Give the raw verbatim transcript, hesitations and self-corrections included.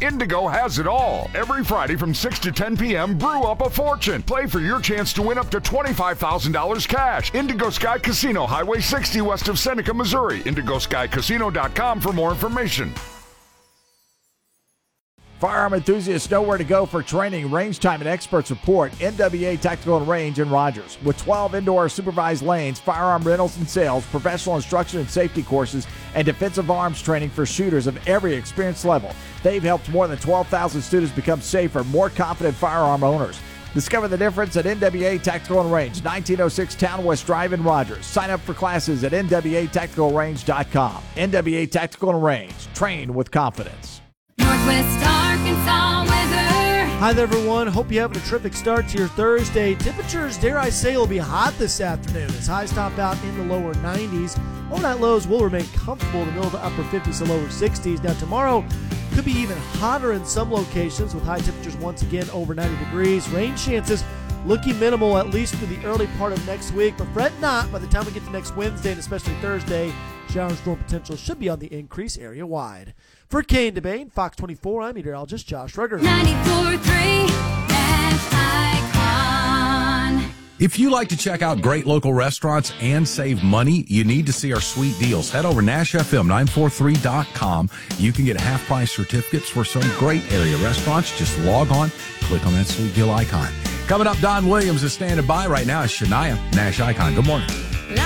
Indigo has it all. Every Friday from six to ten p.m., brew up a fortune. Play for your chance to win up to twenty-five thousand dollars cash. Indigo Sky Casino, Highway sixty west of Seneca, Missouri. indigo sky casino dot com for more information. Firearm enthusiasts know where to go for training, range time, and expert support. N W A Tactical and Range in Rogers. With twelve indoor supervised lanes, firearm rentals and sales, professional instruction and safety courses, and defensive arms training for shooters of every experience level, they've helped more than twelve thousand students become safer, more confident firearm owners. Discover the difference at N W A Tactical and Range, nineteen oh six Town West Drive in Rogers. Sign up for classes at N W A tactical range dot com. N W A Tactical and Range. Train with confidence. Northwest Arkansas weather. Hi there, everyone. Hope you're having a terrific start to your Thursday. Temperatures, dare I say, will be hot this afternoon as highs top out in the lower nineties. Overnight lows will remain comfortable in the middle to upper fifties to lower sixties. Now, tomorrow could be even hotter in some locations with high temperatures once again over ninety degrees. Rain chances looking minimal at least through the early part of next week, but fret not. By the time we get to next Wednesday and especially Thursday, shower and storm potential should be on the increase area-wide. For Kane DeBane, Fox twenty-four, I'm meteorologist Josh Ruger. ninety-four point three Icon. If you like to check out great local restaurants and save money, you need to see our sweet deals. Head over to Nash F M nine forty-three dot com. You can get half-price certificates for some great area restaurants. Just log on, click on that sweet deal icon. Coming up, Don Williams is standing by right now. It's Shania, Nash Icon. Good morning.